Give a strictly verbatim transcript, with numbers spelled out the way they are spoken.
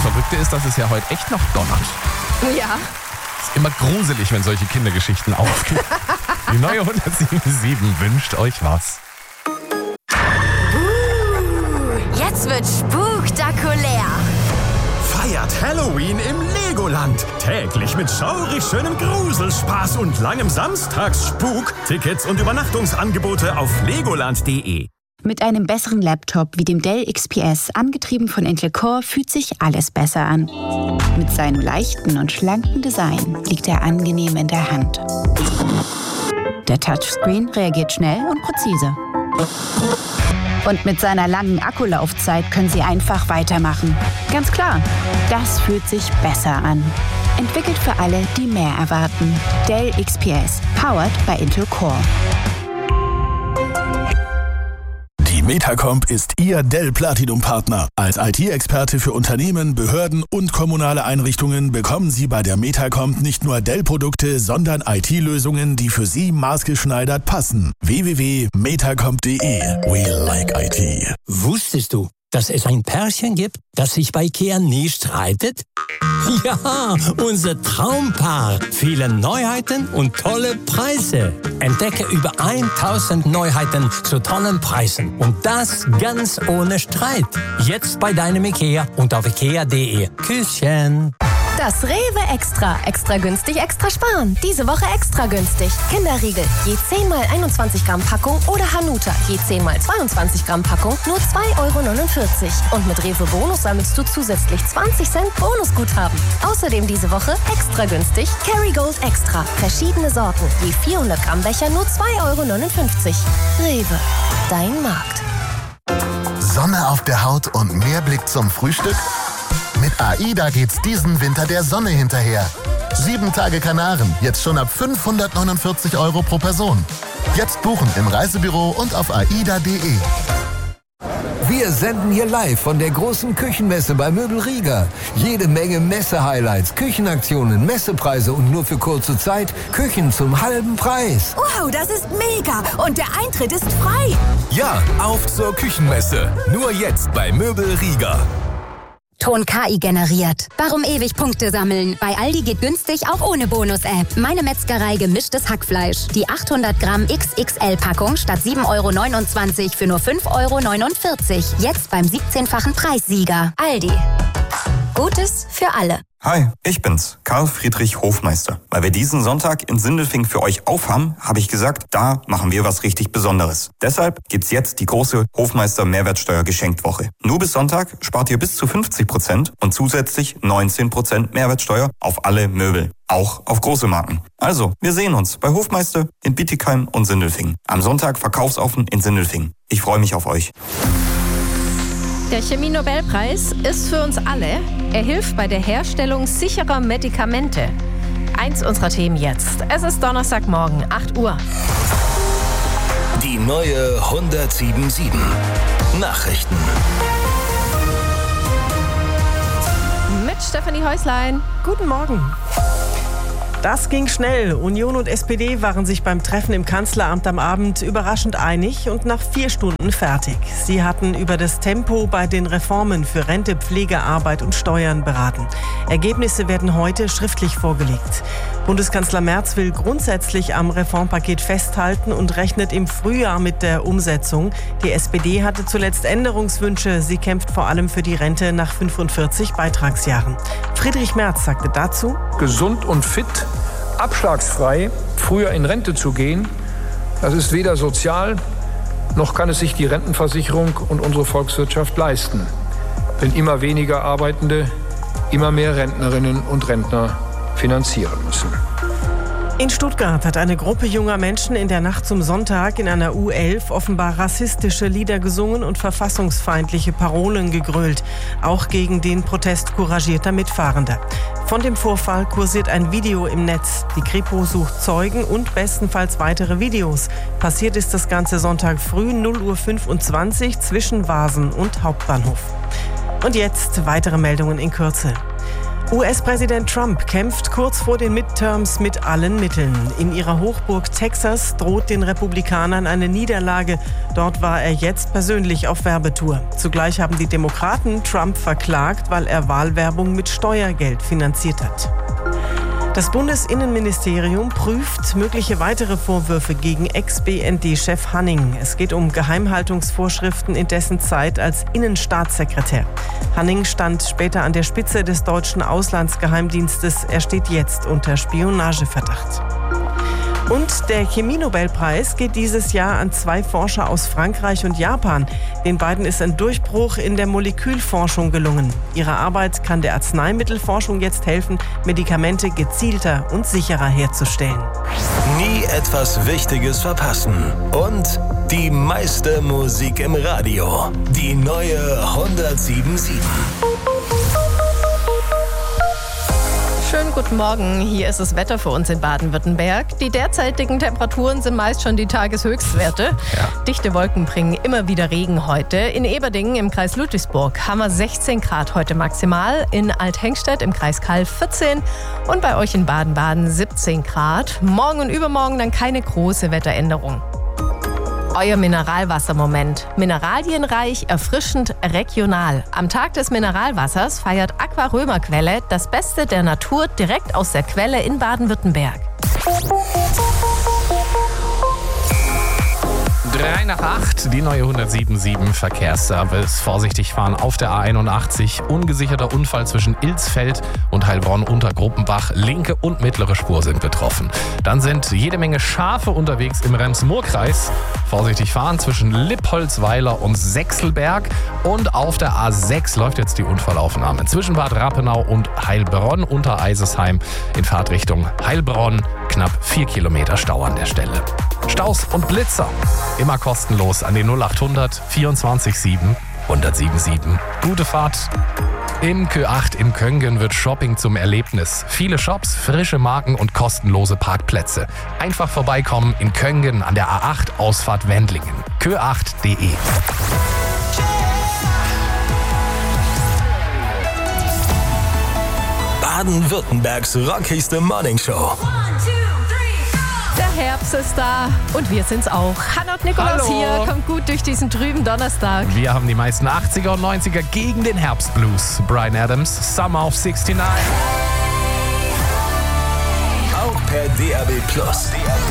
Verrückte ist, dass es ja heute echt noch donnert. Ja. Ist immer gruselig, wenn solche Kindergeschichten aufgehen. Die neue hundertsieben Komma sieben wünscht euch was. Uh, jetzt wird spektakulär. Feiert Halloween im Legoland. Täglich mit schaurig schönem Gruselspaß und langem Samstagsspuk. Tickets und Übernachtungsangebote auf legoland punkt de. Mit einem besseren Laptop wie dem Dell X P S, angetrieben von Intel Core, fühlt sich alles besser an. Mit seinem leichten und schlanken Design liegt er angenehm in der Hand. Der Touchscreen reagiert schnell und präzise. Und mit seiner langen Akkulaufzeit können Sie einfach weitermachen. Ganz klar, das fühlt sich besser an. Entwickelt für alle, die mehr erwarten. Dell X P S, powered by Intel Core. Die Metacomp ist Ihr Dell Platinum-Partner. Als I T-Experte für Unternehmen, Behörden und kommunale Einrichtungen bekommen Sie bei der Metacomp nicht nur Dell-Produkte, sondern I T-Lösungen, die für Sie maßgeschneidert passen. w w w punkt metacomp punkt de. We like I T. Wusstest du, dass es ein Pärchen gibt, das sich bei IKEA nie streitet? Ja, unser Traumpaar. Viele Neuheiten und tolle Preise. Entdecke über tausend Neuheiten zu tollen Preisen. Und das ganz ohne Streit. Jetzt bei deinem IKEA und auf ikea punkt de. Küsschen. Das Rewe Extra. Extra günstig, extra sparen. Diese Woche extra günstig. Kinderriegel. Je zehn mal einundzwanzig Gramm Packung oder Hanuta. Je zehn mal zweiundzwanzig Gramm Packung. Nur zwei Euro neunundvierzig. Und mit Rewe Bonus sammelst du zusätzlich zwanzig Cent Bonusguthaben. Außerdem diese Woche extra günstig. Kerrygold Extra. Verschiedene Sorten. Je vierhundert Gramm Becher nur zwei Euro neunundfünfzig. Rewe. Dein Markt. Sonne auf der Haut und mehr Blick zum Frühstück? Mit AIDA geht's diesen Winter der Sonne hinterher. Sieben Tage Kanaren, jetzt schon ab fünfhundertneunundvierzig Euro pro Person. Jetzt buchen im Reisebüro und auf aida punkt de. Wir senden hier live von der großen Küchenmesse bei Möbel Rieger. Jede Menge Messe-Highlights, Küchenaktionen, Messepreise und nur für kurze Zeit Küchen zum halben Preis. Wow, das ist mega! Und der Eintritt ist frei! Ja, auf zur Küchenmesse. Nur jetzt bei Möbel Rieger. Ton K I generiert. Warum ewig Punkte sammeln? Bei Aldi geht günstig auch ohne Bonus-App. Meine Metzgerei gemischtes Hackfleisch. Die achthundert Gramm X X L-Packung statt sieben Euro neunundzwanzig für nur fünf Euro neunundvierzig. Jetzt beim siebzehnfachen Preissieger. Aldi. Gutes für alle. Hi, ich bin's, Karl Friedrich Hofmeister. Weil wir diesen Sonntag in Sindelfingen für euch aufhaben, habe ich gesagt, da machen wir was richtig Besonderes. Deshalb gibt's jetzt die große Hofmeister Mehrwertsteuer-Geschenktwoche. Nur bis Sonntag spart ihr bis zu fünfzig Prozent und zusätzlich neunzehn Prozent Mehrwertsteuer auf alle Möbel. Auch auf große Marken. Also, wir sehen uns bei Hofmeister in Bietigheim und Sindelfingen. Am Sonntag Verkaufsoffen in Sindelfingen. Ich freue mich auf euch. Der Chemie-Nobelpreis ist für uns alle. Er hilft bei der Herstellung sicherer Medikamente. Eins unserer Themen jetzt. Es ist Donnerstagmorgen, acht Uhr. Die neue hundertsieben Komma sieben. Nachrichten. Mit Stefanie Häuslein. Guten Morgen. Das ging schnell. Union und S P D waren sich beim Treffen im Kanzleramt am Abend überraschend einig und nach vier Stunden fertig. Sie hatten über das Tempo bei den Reformen für Rente, Pflege, Arbeit und Steuern beraten. Ergebnisse werden heute schriftlich vorgelegt. Bundeskanzler Merz will grundsätzlich am Reformpaket festhalten und rechnet im Frühjahr mit der Umsetzung. Die S P D hatte zuletzt Änderungswünsche. Sie kämpft vor allem für die Rente nach fünfundvierzig Beitragsjahren. Friedrich Merz sagte dazu: Gesund und fit, abschlagsfrei, früher in Rente zu gehen, das ist weder sozial, noch kann es sich die Rentenversicherung und unsere Volkswirtschaft leisten. Wenn immer weniger Arbeitende, immer mehr Rentnerinnen und Rentner finanzieren müssen. In Stuttgart hat eine Gruppe junger Menschen in der Nacht zum Sonntag in einer U elf offenbar rassistische Lieder gesungen und verfassungsfeindliche Parolen gegrölt, auch gegen den Protest couragierter Mitfahrender. Von dem Vorfall kursiert ein Video im Netz. Die Kripo sucht Zeugen und bestenfalls weitere Videos. Passiert ist das Ganze Sonntag früh null Uhr fünfundzwanzig zwischen Vasen und Hauptbahnhof. Und jetzt weitere Meldungen in Kürze. U S-Präsident Trump kämpft kurz vor den Midterms mit allen Mitteln. In ihrer Hochburg Texas droht den Republikanern eine Niederlage. Dort war er jetzt persönlich auf Werbetour. Zugleich haben die Demokraten Trump verklagt, weil er Wahlwerbung mit Steuergeld finanziert hat. Das Bundesinnenministerium prüft mögliche weitere Vorwürfe gegen Ex-B N D-Chef Hanning. Es geht um Geheimhaltungsvorschriften in dessen Zeit als Innenstaatssekretär. Hanning stand später an der Spitze des deutschen Auslandsgeheimdienstes. Er steht jetzt unter Spionageverdacht. Und der Chemie-Nobelpreis geht dieses Jahr an zwei Forscher aus Frankreich und Japan. Den beiden ist ein Durchbruch in der Molekülforschung gelungen. Ihre Arbeit kann der Arzneimittelforschung jetzt helfen, Medikamente gezielter und sicherer herzustellen. Nie etwas Wichtiges verpassen. Und die meiste Musik im Radio. Die neue hundertsieben Komma sieben. Schönen guten Morgen, hier ist das Wetter für uns in Baden-Württemberg. Die derzeitigen Temperaturen sind meist schon die Tageshöchstwerte. Ja. Dichte Wolken bringen immer wieder Regen heute. In Eberdingen im Kreis Ludwigsburg haben wir sechzehn Grad heute maximal, in Althengstedt im Kreis Kalf vierzehn und bei euch in Baden-Baden siebzehn Grad. Morgen und übermorgen dann keine große Wetteränderung. Euer Mineralwassermoment. Mineralienreich, erfrischend, regional. Am Tag des Mineralwassers feiert Aqua Römer Quelle das Beste der Natur direkt aus der Quelle in Baden-Württemberg. drei nach acht, die neue hundertsieben Komma sieben Verkehrsservice. Vorsichtig fahren auf der A einundachtzig. Ungesicherter Unfall zwischen Ilsfeld und Heilbronn-Untergruppenbach. Linke und mittlere Spur sind betroffen. Dann sind jede Menge Schafe unterwegs im Rems-Murr-Kreis. Vorsichtig fahren zwischen Lippholzweiler und Sechselberg. Und auf der A sechs läuft jetzt die Unfallaufnahme zwischen Bad Rappenau und Heilbronn unter Eisesheim in Fahrtrichtung Heilbronn. Knapp vier Kilometer Stau an der Stelle. Staus und Blitzer. Immer kostenlos an den null acht hundert vierundzwanzig sieben hundertsieben Komma sieben. Gute Fahrt. Im Kö acht in Köngen wird Shopping zum Erlebnis. Viele Shops, frische Marken und kostenlose Parkplätze. Einfach vorbeikommen in Köngen an der A acht Ausfahrt Wendlingen. kö acht punkt de. Baden-Württembergs rockigste Morningshow. Der Herbst ist da und wir sind's auch. Hannah und Nikolaus Hallo. hier, kommt gut durch diesen trüben Donnerstag. Wir haben die meisten achtziger und neunziger gegen den Herbstblues. Bryan Adams, Summer of sixty-nine. Auch per D A B Plus.